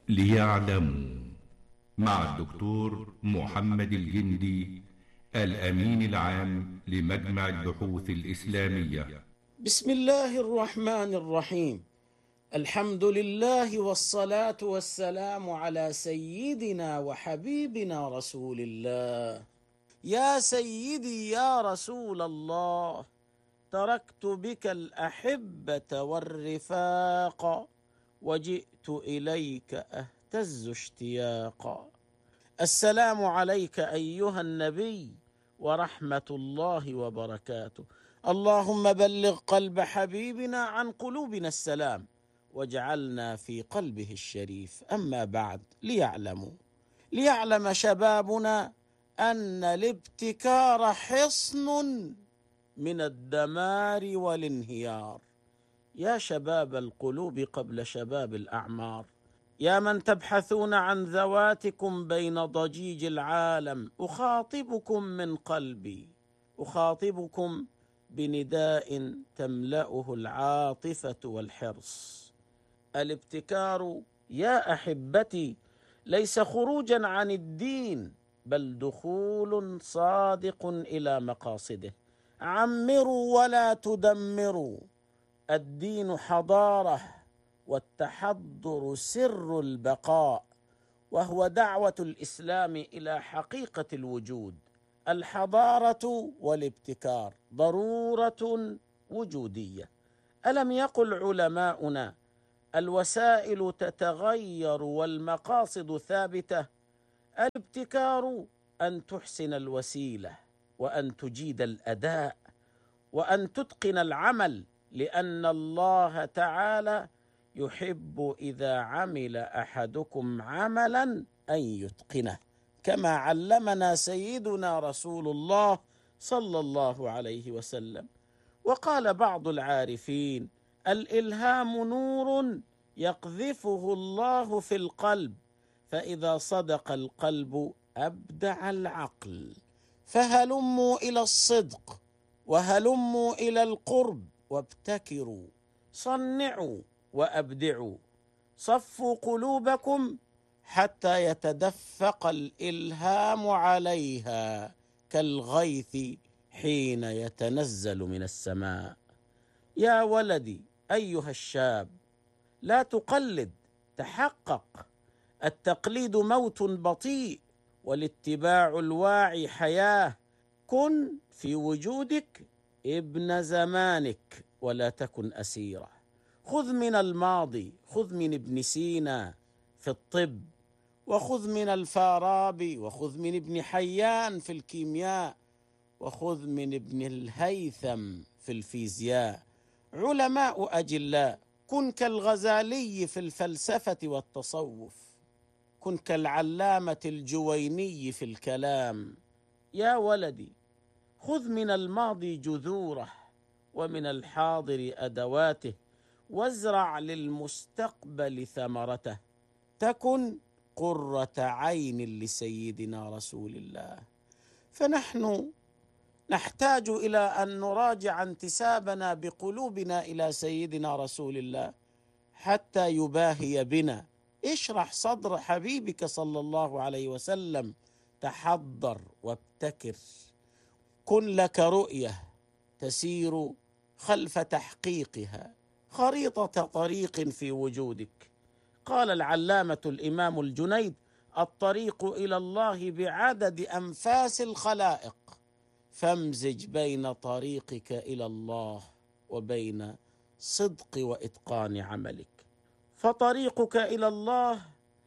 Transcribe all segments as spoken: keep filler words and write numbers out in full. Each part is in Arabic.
ليعلموا مع الدكتور محمد الجندي، الأمين العام لمجمع البحوث الإسلامية. بسم الله الرحمن الرحيم. الحمد لله والصلاة والسلام على سيدنا وحبيبنا رسول الله. يا سيدي يا رسول الله، تركت بك الأحبة والرفاق، وجئت إليك أهتز اشتياقا. السلام عليك أيها النبي ورحمة الله وبركاته. اللهم بلغ قلب حبيبنا عن قلوبنا السلام، واجعلنا في قلبه الشريف. أما بعد، ليعلموا ليعلم شبابنا أن الابتكار حصن من الدمار والانهيار. يا شباب القلوب قبل شباب الأعمار، يا من تبحثون عن ذواتكم بين ضجيج العالم، أخاطبكم من قلبي، أخاطبكم بنداء تملأه العاطفة والحرص. الابتكار يا أحبتي ليس خروجا عن الدين، بل دخول صادق إلى مقاصده. عمروا ولا تدمروا، الدين حضارة والتحضر سر البقاء، وهو دعوة الإسلام إلى حقيقة الوجود. الحضارة والابتكار ضرورة وجودية. ألم يقل علماؤنا: الوسائل تتغير والمقاصد ثابتة؟ الابتكار أن تحسن الوسيلة، وأن تجيد الأداء، وأن تتقن العمل، لأن الله تعالى يحب إذا عمل أحدكم عملا أن يتقنه، كما علمنا سيدنا رسول الله صلى الله عليه وسلم. وقال بعض العارفين: الإلهام نور يقذفه الله في القلب، فإذا صدق القلب أبدع العقل. فهلموا إلى الصدق، وهلموا إلى القرب، وابتكروا، صنعوا وأبدعوا. صفوا قلوبكم حتى يتدفق الإلهام عليها كالغيث حين يتنزل من السماء. يا ولدي أيها الشاب، لا تقلد، تحقق. التقليد موت بطيء، والاتباع الواعي حياة. كن في وجودك ابن زمانك، ولا تكن أسيرا. خذ من الماضي، خذ من ابن سينا في الطب، وخذ من الفارابي، وخذ من ابن حيان في الكيمياء، وخذ من ابن الهيثم في الفيزياء. علماء أجلاء. كن كالغزالي في الفلسفة والتصوف، كن كالعلامة الجويني في الكلام. يا ولدي، خذ من الماضي جذوره، ومن الحاضر أدواته، وازرع للمستقبل ثمرته. تكن قرة عين لسيدنا رسول الله. فنحن نحتاج إلى أن نراجع انتسابنا بقلوبنا إلى سيدنا رسول الله حتى يباهي بنا. اشرح صدر حبيبك صلى الله عليه وسلم، تحضر وابتكر. كن لك رؤية تسير خلف تحقيقها، خريطة طريق في وجودك. قال العلامة الإمام الجنيد: الطريق إلى الله بعدد أنفاس الخلائق، فامزج بين طريقك إلى الله وبين صدق وإتقان عملك. فطريقك إلى الله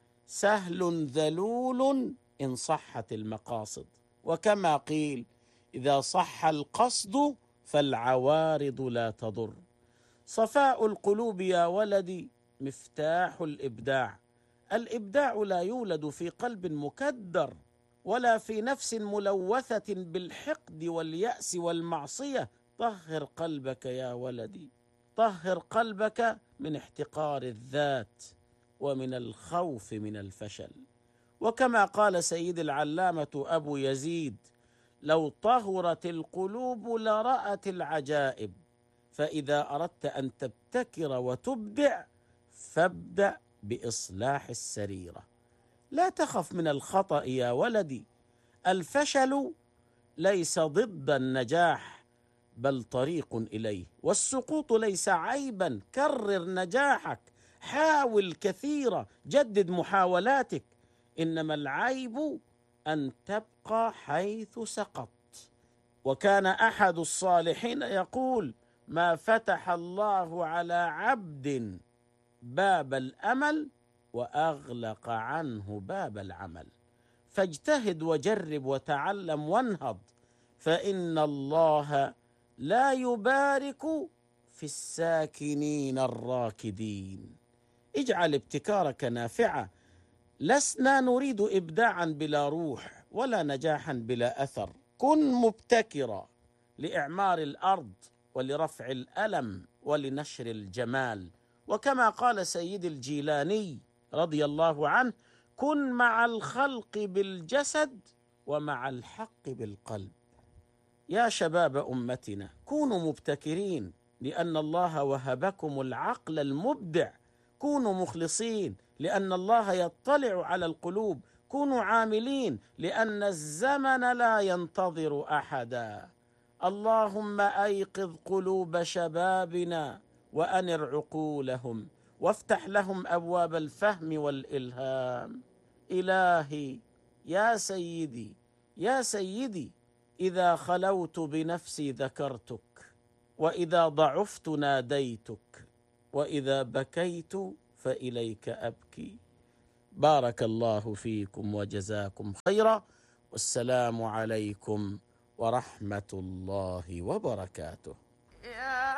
سهل ذلول إن صحت المقاصد، وكما قيل: إذا صح القصد فالعوارض لا تضر. صفاء القلوب يا ولدي مفتاح الإبداع. الإبداع لا يولد في قلب مكدر، ولا في نفس ملوثة بالحقد واليأس والمعصية. طهر قلبك يا ولدي، طهر قلبك من احتقار الذات ومن الخوف من الفشل. وكما قال سيد العلامة أبو يزيد: لو طهرت القلوب لرأت العجائب. فإذا أردت أن تبتكر وتبدع، فابدأ بإصلاح السريرة. لا تخف من الخطأ يا ولدي، الفشل ليس ضد النجاح بل طريق إليه، والسقوط ليس عيبا، كرر نجاحك، حاول كثيرا، جدد محاولاتك، إنما العيب أن تبقى حيث سقطت. وكان أحد الصالحين يقول: ما فتح الله على عبد باب الأمل وأغلق عنه باب العمل. فاجتهد وجرب وتعلم وانهض، فإن الله لا يبارك في الساكنين الراكدين. اجعل ابتكارك نافعة، لسنا نريد إبداعا بلا روح ولا نجاحا بلا أثر. كن مبتكرا لإعمار الأرض ولرفع الألم ولنشر الجمال. وكما قال سيد الجيلاني رضي الله عنه: كن مع الخلق بالجسد ومع الحق بالقلب. يا شباب أمتنا، كونوا مبتكرين لأن الله وهبكم العقل المبدع. كونوا مخلصين لأن الله يطلع على القلوب. كونوا عاملين لأن الزمن لا ينتظر أحدا. اللهم أيقظ قلوب شبابنا وأنر عقولهم وافتح لهم أبواب الفهم والإلهام. إلهي يا سيدي يا سيدي، إذا خلوت بنفسي ذكرتك، وإذا ضعفت ناديتك، وإذا بكيت فإليك أبكي. بارك الله فيكم وجزاكم خيرا، والسلام عليكم ورحمة الله وبركاته.